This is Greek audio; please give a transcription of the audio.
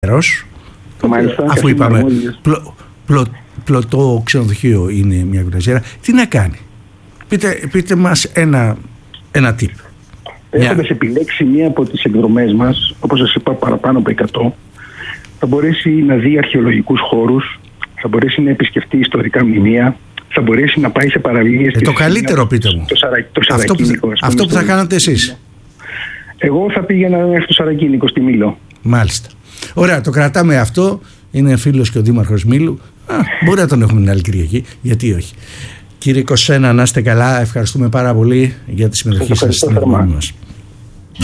Αφού είπαμε πλωτό ξενοδοχείο είναι μια γυμναζιέρα, τι να κάνει? Πείτε μας ένα tip. Έχοντας επιλέξει μία από τις εκδρομές μας, όπως σας είπα, παραπάνω από 100, θα μπορέσει να δει αρχαιολογικούς χώρους, θα μπορέσει να επισκεφτεί ιστορικά μνημεία, θα μπορέσει να πάει σε παραλίες. Το καλύτερο, πείτε μου. Αυτό που θα κάνατε εσείς. Εγώ θα πήγαινα μέχρι το Σαρακίνικο στη Μήλο. Μάλιστα. Ωραία, το κρατάμε αυτό. Είναι φίλος και ο Δήμαρχος Μήλου. Μπορεί να τον έχουμε την άλλη Κυριακή. Γιατί όχι. Κύριε Κοσένα, να είστε καλά. Ευχαριστούμε πάρα πολύ για τη συμμετοχή σας στην εκπομπή μας.